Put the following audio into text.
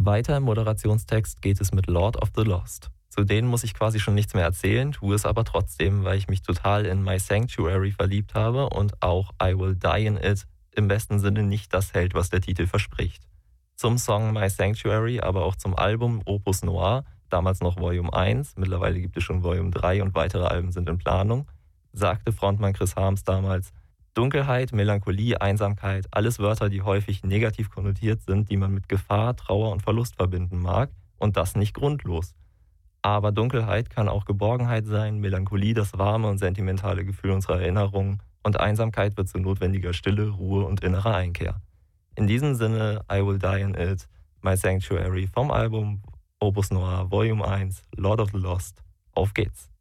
Weiter im Moderationstext geht es mit Lord of the Lost. Zu denen muss ich quasi schon nichts mehr erzählen, tue es aber trotzdem, weil ich mich total in My Sanctuary verliebt habe und auch I Will Die in It im besten Sinne nicht das hält, was der Titel verspricht. Zum Song My Sanctuary, aber auch zum Album Opus Noir, damals noch Volume 1, mittlerweile gibt es schon Volume 3 und weitere Alben sind in Planung, sagte Frontmann Chris Harms damals: Dunkelheit, Melancholie, Einsamkeit, alles Wörter, die häufig negativ konnotiert sind, die man mit Gefahr, Trauer und Verlust verbinden mag, und das nicht grundlos. Aber Dunkelheit kann auch Geborgenheit sein, Melancholie das warme und sentimentale Gefühl unserer Erinnerungen und Einsamkeit wird zu notwendiger Stille, Ruhe und innerer Einkehr. In diesem Sinne, I Will Die in It, My Sanctuary vom Album Opus Noir, Volume 1, Lord of the Lost. Auf geht's!